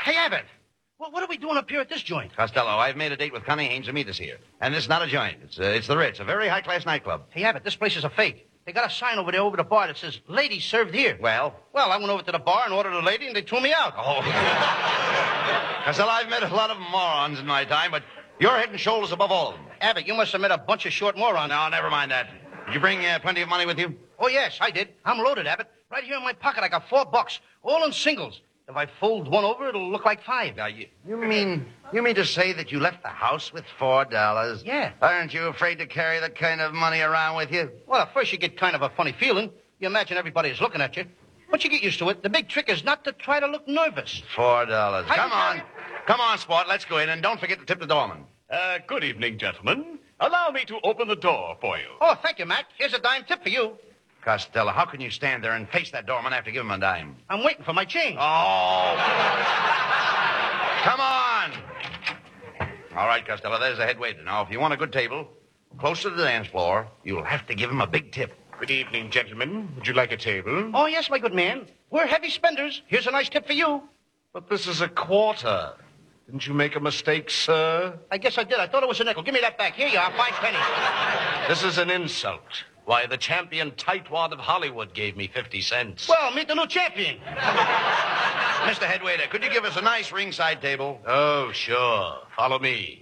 Hey, Abbott, what are we doing up here at this joint? Costello, I've made a date with Connie Haynes to meet us here. And this is not a joint. It's the Ritz, a very high-class nightclub. Hey, Abbott, this place is a fake. They got a sign over there over the bar that says, ladies served here. Well? Well, I went over to the bar and ordered a lady, and they threw me out. Oh. Costello, I've met a lot of morons in my time, but you're head and shoulders above all of them. Abbott, you must have met a bunch of short morons. No, never mind that. Did you bring plenty of money with you? Oh, yes, I did. I'm loaded, Abbott. Right here in my pocket, I got $4, all in singles. If I fold one over, it'll look like 5. Now, you mean to say that you left the house with $4? Yeah. Aren't you afraid to carry that kind of money around with you? Well, at first you get kind of a funny feeling. You imagine everybody is looking at you. Once you get used to it, the big trick is not to try to look nervous. $4. How Come you on. carry- Come on, sport. Let's go in, and don't forget to tip the doorman. Good evening, gentlemen. Allow me to open the door for you. Oh, thank you, Mac. Here's a dime tip for you. Costello, how can you stand there and face that doorman after giving him a dime? I'm waiting for my change. Oh. Come on. All right, Costello, there's the head waiter. Now, if you want a good table, close to the dance floor, you'll have to give him a big tip. Good evening, gentlemen. Would you like a table? Oh, yes, my good man. We're heavy spenders. Here's a nice tip for you. But this is a quarter. Didn't you make a mistake, sir? I guess I did. I thought it was a nickel. Give me that back. Here you are, 5 pennies. This is an insult. Why, the champion tightwad of Hollywood gave me 50 cents. Well, meet the new champion. Mr. Head Waiter, could you give us a nice ringside table? Oh, sure. Follow me.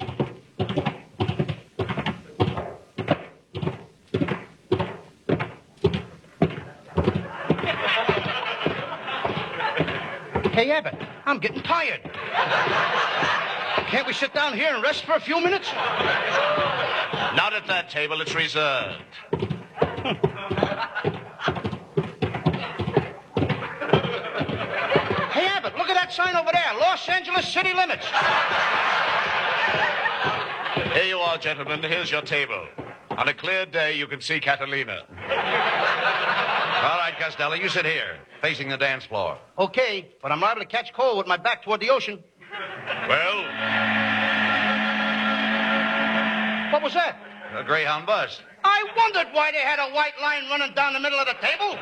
Hey, Abbott, I'm getting tired. Can't we sit down here and rest for a few minutes? Not at that table. It's reserved. Hey, Abbott, look at that sign over there. Los Angeles city limits. Here you are, gentlemen. Here's your table. On a clear day, you can see Catalina. All right, Costello, you sit here, facing the dance floor. Okay, but I'm liable to catch cold with my back toward the ocean. Well, What was that? A Greyhound bus. I wondered why they had a white line running down the middle of the table.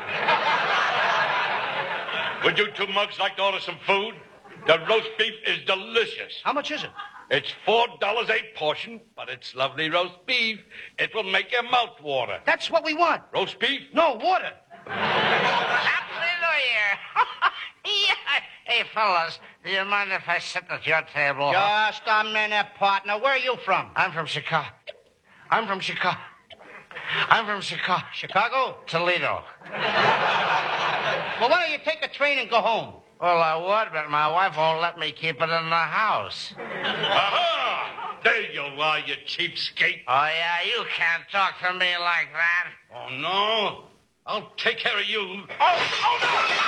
Would you two mugs like to order some food? The roast beef is delicious. How much is it? It's $4 a portion, but it's lovely roast beef. It will make your mouth water. That's what we want. Roast beef? No, water. Happy New Year. Yeah. Hey, fellas, do you mind if I sit at your table? Just a minute, partner. Where are you from? I'm from Chicago. Chicago? Toledo. Well, why don't you take a train and go home? Well, I would, but my wife won't let me keep it in the house. Aha! There you are, you cheapskate. Oh, yeah, you can't talk to me like that. Oh, no? I'll take care of you. Oh, no!